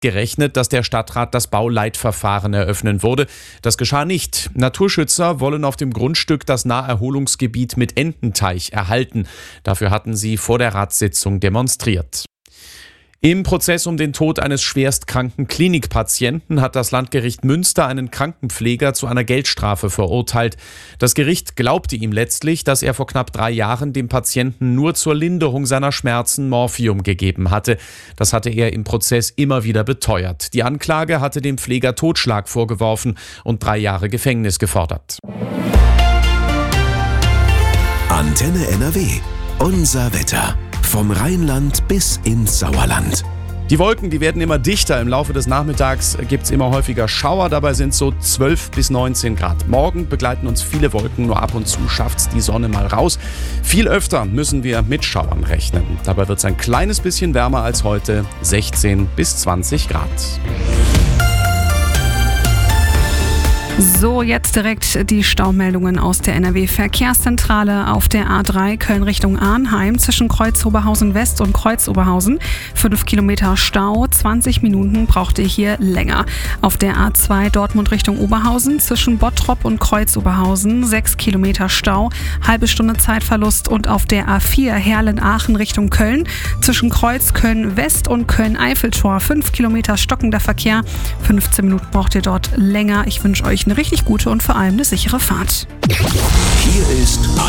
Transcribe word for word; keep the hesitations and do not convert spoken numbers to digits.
gerechnet, dass der Stadtrat das Bauleitverfahren eröffnen würde. Das geschah nicht. Naturschützer wollen auf dem Grundstück das Naherholungsgebiet mit Ententeich erhalten. Dafür hatten sie vor der Ratssitzung demonstriert. Im Prozess um den Tod eines schwerstkranken Klinikpatienten hat das Landgericht Münster einen Krankenpfleger zu einer Geldstrafe verurteilt. Das Gericht glaubte ihm letztlich, dass er vor knapp drei Jahren dem Patienten nur zur Linderung seiner Schmerzen Morphium gegeben hatte. Das hatte er im Prozess immer wieder beteuert. Die Anklage hatte dem Pfleger Totschlag vorgeworfen und drei Jahre Gefängnis gefordert. Antenne N R W. Unser Wetter. Vom Rheinland bis ins Sauerland. Die Wolken, die werden immer dichter. Im Laufe des Nachmittags gibt es immer häufiger Schauer. Dabei sind es so zwölf bis neunzehn Grad. Morgen begleiten uns viele Wolken. Nur ab und zu schafft es die Sonne mal raus. Viel öfter müssen wir mit Schauern rechnen. Dabei wird es ein kleines bisschen wärmer als heute. sechzehn bis zwanzig Grad. So, jetzt direkt die Staumeldungen aus der N R W-Verkehrszentrale auf der A drei Köln Richtung Arnheim zwischen Kreuz-Oberhausen West und Kreuz-Oberhausen. fünf Kilometer Stau, zwanzig Minuten braucht ihr hier länger. Auf der A zwei Dortmund Richtung Oberhausen zwischen Bottrop und Kreuz-Oberhausen sechs Kilometer Stau, halbe Stunde Zeitverlust. Und auf der A vier Herlen-Aachen Richtung Köln zwischen Kreuz Köln West und Köln-Eiffeltor fünf Kilometer stockender Verkehr. fünfzehn Minuten braucht ihr dort länger. Ich wünsche euch eine richtig gute und vor allem eine sichere Fahrt. Hier ist